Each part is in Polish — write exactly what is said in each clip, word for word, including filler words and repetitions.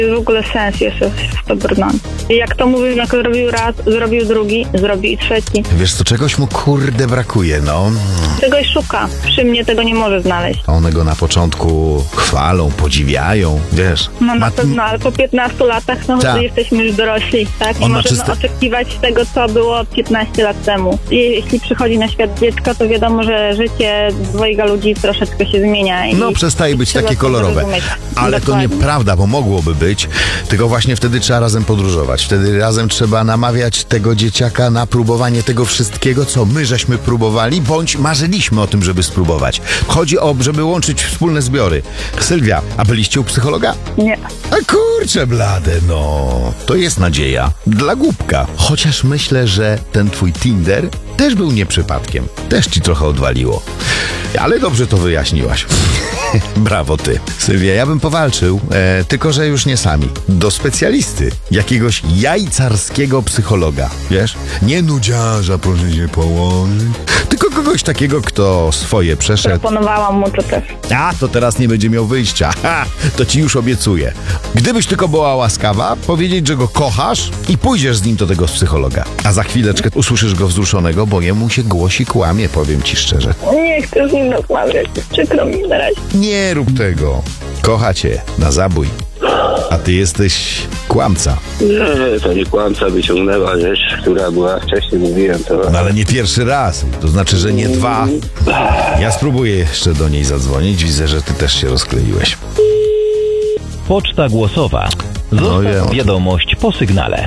w ogóle sens jeszcze w to brnąć. I jak to mówił, jak zrobił raz, zrobił drugi, zrobi i trzeci. Wiesz co, czegoś mu kurde brakuje, no. Czegoś szuka. Przy mnie tego nie może znaleźć. One go na początku chwalą, podziwiają, wiesz. No na Ma- pewno, ale po piętnastu latach, no Tak. jesteśmy już dorośli, tak? Nie On ma możemy czyste- oczekiwać tego, co było piętnaście lat temu. I jeśli przychodzi na świat dziecko, to wiadomo, że życie dwojga ludzi troszeczkę się zmienia. I No przestaje być trzeba takie to kolorowe. zrozumieć. Ale to Dokładnie. nieprawda, bo mogłoby być. Tylko właśnie wtedy trzeba razem podróżować. Wtedy razem trzeba namawiać tego dzieciaka na próbowanie tego wszystkiego, co my żeśmy próbowali, bądź marzyliśmy o tym, żeby spróbować. Chodzi o, żeby łączyć wspólne zbiory. Sylwia, a byliście u psychologa? Nie. A kurczę blade, no. To jest nadzieja. Dla głupka. Chociaż myślę, że ten twój Tinder też był nie przypadkiem. Też ci trochę odwaliło. Ale dobrze to wyjaśniłaś. Brawo ty. Sylwia, ja bym powalczył, e, tylko że już nie sami. Do specjalisty. Jakiegoś jajcarskiego psychologa. Wiesz? Nie nudziarza, proszę się położyć. Tylko kogoś takiego, kto swoje przeszedł. Proponowałam mu to też. A, to teraz nie będzie miał wyjścia. Ha, to ci już obiecuję. Gdybyś tylko była łaskawa, powiedzieć, że go kochasz i pójdziesz z nim do tego psychologa. A za chwileczkę usłyszysz go wzruszonego, bo jemu się głosi kłamie, powiem ci szczerze. Nie chcę z nim rozmawiać. Przykro mi na razie. Nie rób tego. Kocha cię na zabój. A ty jesteś kłamca. Nie, to nie kłamca wyciągnęła rzecz, która była wcześniej, mówiłem to. No ale nie pierwszy raz. To znaczy, że nie dwa. Ja spróbuję jeszcze do niej zadzwonić. Widzę, że ty też się rozkleiłeś. Poczta głosowa. No Zostaw wiem. wiadomość po sygnale.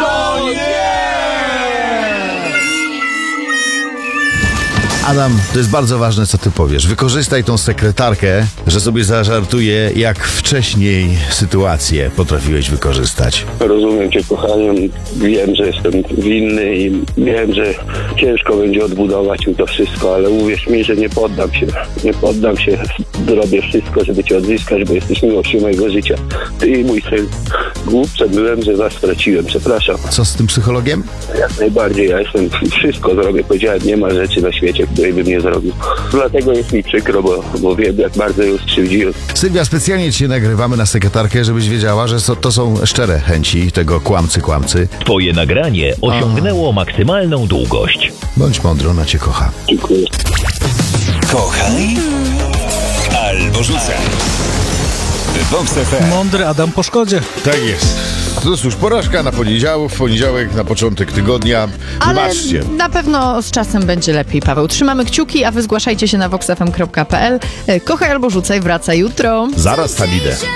Adam, to jest bardzo ważne, co ty powiesz. Wykorzystaj tą sekretarkę, że sobie zażartuje, jak wcześniej sytuację potrafiłeś wykorzystać. Rozumiem cię, kochanie, wiem, że jestem winny i wiem, że ciężko będzie odbudować mi to wszystko, ale uwierz mi, że nie poddam się. Nie poddam się, zrobię wszystko, żeby cię odzyskać, bo jesteś miłością mojego życia. Ty i mój syn. Głupcem byłem, że was straciłem, przepraszam. Co z tym psychologiem? Jak najbardziej, ja jestem, wszystko zrobię, powiedziałem, nie ma rzeczy na świecie, której bym nie zrobił. Dlatego jest mi przykro, bo, bo wiem, jak bardzo ją skrzywdziłem. Sylwia, specjalnie cię nagrywamy na sekretarkę, żebyś wiedziała, że so, to są szczere chęci tego kłamcy, kłamcy. Twoje nagranie osiągnęło maksymalną długość. Bądź mądry, ona cię kocha. Dziękuję. Kochaj albo rzucaj. Vox F M. Mądry Adam po szkodzie. Tak jest. No cóż, porażka na poniedziałek, w poniedziałek na początek tygodnia. Ale Wybaczcie. na pewno z czasem będzie lepiej, Paweł. Trzymamy kciuki, a wy zgłaszajcie się na vox f m kropka p l. Kochaj albo rzucaj wraca jutro. Zaraz tam idę.